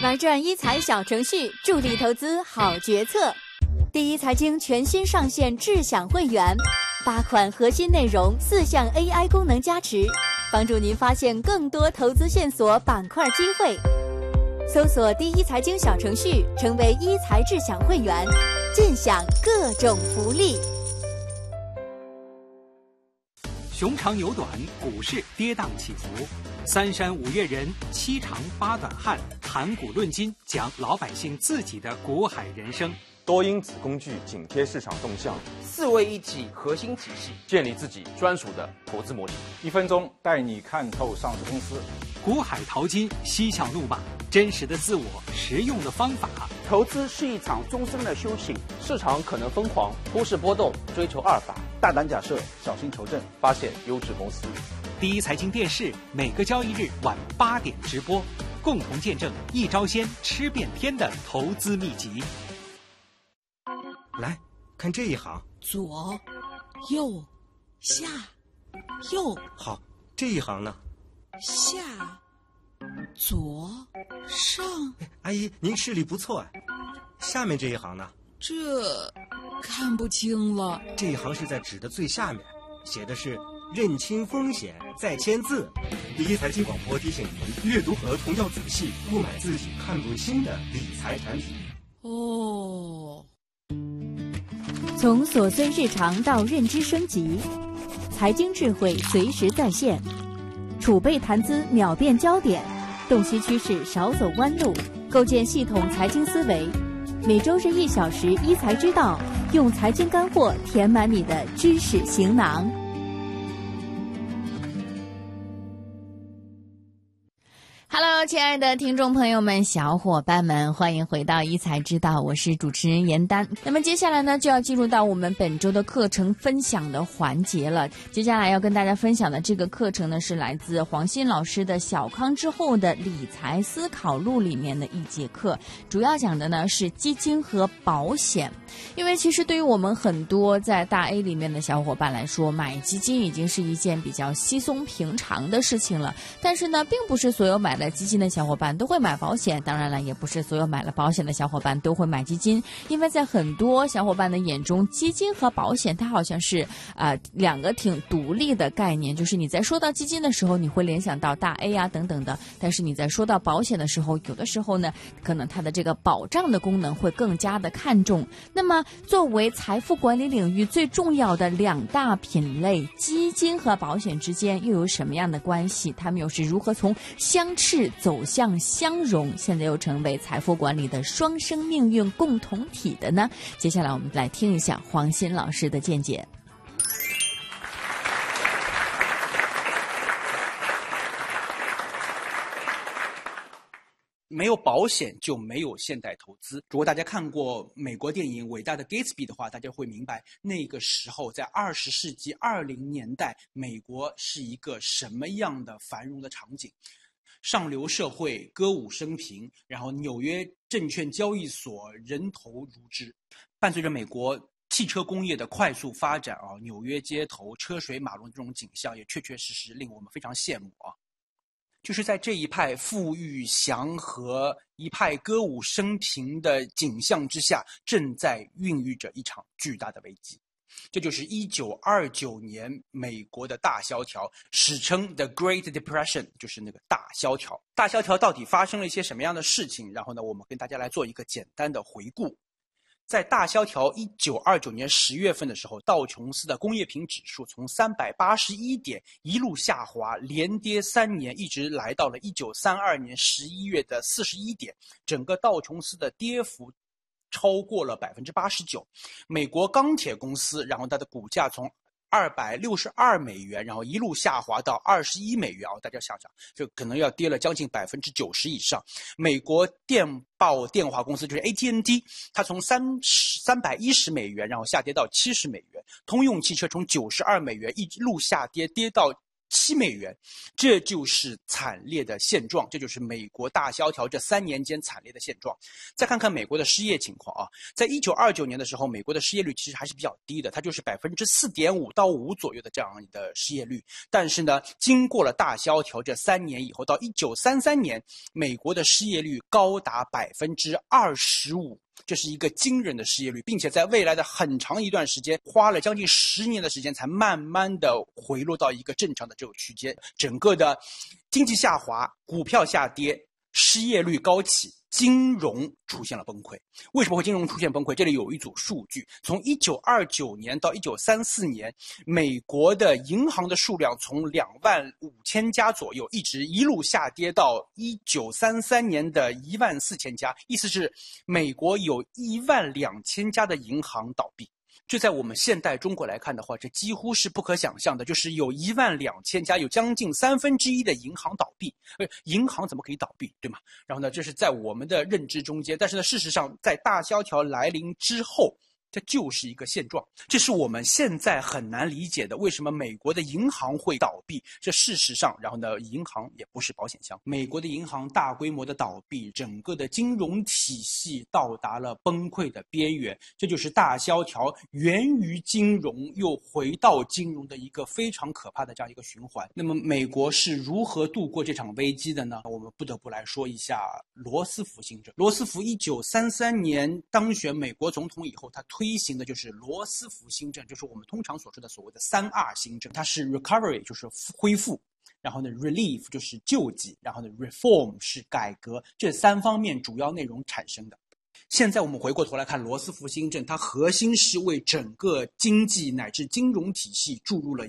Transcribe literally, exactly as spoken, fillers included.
玩转一财小程序，助力投资好决策。第一财经全新上线智享会员，八款核心内容，四项 A I 功能加持，帮助您发现更多投资线索、板块机会。搜索第一财经小程序，成为一财智享会员，尽享各种福利。 熊长牛短，股市跌宕起伏，三山五岳人，七长八短汉，谈股论金，讲老百姓自己的股海人生。 多因子工具紧贴市场动向， 四位一体核心体系， 建立自己专属的投资模式。 一分钟带你看透上市公司， 股海淘金，嬉笑怒骂，真实的自我，实用的方法。 投资是一场终身的修行， 市场可能疯狂，忽视波动，追求阿尔法， 大胆假设，小心求证， 发现优质公司。 第一财经电视每个交易日晚八点直播，共同见证一招鲜吃遍天的投资秘籍。 来看这一行， 左右下右， 好，这一行呢？ 下左上。 阿姨，您视力不错啊。下面这一行呢？ 这看不清了。 这一行是在纸的最下面，写的是认清风险再签字。第一财经广播提醒您，阅读合同要仔细，不买自己看不清的理财产品。 哦。 从琐碎日常到认知升级，财经智慧随时在线，储备谈资秒变焦点，洞悉趋势少走弯路，构建系统财经思维。每周日一小时，一财之道，用财经干货填满你的知识行囊。Hello， 亲爱的听众朋友们、小伙伴们，欢迎回到一财之道，我是主持人严丹。那么接下来呢，就要进入到我们本周的课程分享的环节了。接下来要跟大家分享的这个课程呢，是来自黄鑫老师的《小康之后的理财思考录》里面的一节课，主要讲的呢是基金和保险。因为其实对于我们很多在大 A 里面的小伙伴来说，买基金已经是一件比较稀松平常的事情了。但是呢，并不是所有买了基金的小伙伴都会买保险，当然了，也不是所有买了保险的小伙伴都会买基金。因为在很多小伙伴的眼中，基金和保险它好像是呃两个挺独立的概念，就是你在说到基金的时候，你会联想到大 A 啊等等的，但是你在说到保险的时候，有的时候呢，可能它的这个保障的功能会更加的看重。那么作为财富管理领域最重要的两大品类，基金和保险之间又有什么样的关系？它们又是如何从相斥走向相融，现在又成为财富管理的双生命运共同体的呢？接下来我们来听一下黄鑫老师的见解。 没有保险就没有现代投资。如果大家看过美国电影《伟大的 Gatsby》的话，大家会明白那个时候在二十世纪二零年代，美国是一个什么样的繁荣的场景。上流社会歌舞升平，然后纽约证券交易所人头如织，伴随着美国汽车工业的快速发展啊，纽约街头车水马龙这种景象也确确实实令我们非常羡慕啊。就是在这一派富裕祥和、一派歌舞升平的景象之下，正在孕育着一场巨大的危机。这就是一九二九年美国的大萧条，史称 The Great Depression， 就是那个大萧条。大萧条到底发生了一些什么样的事情？然后呢，我们跟大家来做一个简单的回顾。在大萧条一九二九年十月份的时候，道琼斯的工业品指数从三百八十一点一路下滑，连跌三年，一直来到了一九三二年十一月的四十一点，整个道琼斯的跌幅超过了百分之八十九。美国钢铁公司，然后它的股价从二百六十二美元，然后一路下滑到二十一美元啊！大家想想，这可能要跌了将近百分之九十以上。美国电报电话公司就是 A T and T， 它从三三百一十美元，然后下跌到七十美元。通用汽车从九十二美元一路下跌，跌到七美元，这就是惨烈的现状，这就是美国大萧条这三年间惨烈的现状。再看看美国的失业情况啊，在一九二九年的时候，美国的失业率其实还是比较低的，它就是百分之四点五到五左右的这样的失业率。但是呢，经过了大萧条这三年以后，到一九三三年，美国的失业率高达百分之二十五。这是一个惊人的失业率，并且在未来的很长一段时间，花了将近十年的时间，才慢慢的回落到一个正常的这个区间。整个的经济下滑，股票下跌，失业率高企，金融出现了崩溃。为什么会金融出现崩溃？这里有一组数据，从一九二九年到一九三四年，美国的银行的数量从两万五千家左右，一直一路下跌到一九三三年的一万四千家，意思是美国有一万两千家的银行倒闭。这在我们现代中国来看的话，这几乎是不可想象的，就是有一万两千家，有将近三分之一的银行倒闭。呃，银行怎么可以倒闭，对吗？然后呢，这是在我们的认知中间，但是呢，事实上，在大萧条来临之后，这就是一个现状，这是我们现在很难理解的。为什么美国的银行会倒闭？这事实上，然后呢，银行也不是保险箱。美国的银行大规模的倒闭，整个的金融体系到达了崩溃的边缘。这就是大萧条源于金融又回到金融的一个非常可怕的这样一个循环。那么，美国是如何度过这场危机的呢？我们不得不来说一下罗斯福新政。罗斯福一九三三年当选美国总统以后，他推推行的就是罗斯福新政，就是我们通常所说的所谓的三 R 新政。它是 recovery 就是恢复，然后呢 relief 就是救济，然后呢 reform 是改革，这三方面主要内容产生的。现在我们回过头来看罗斯福新政，它核心是为整个经济乃至金融体系注入了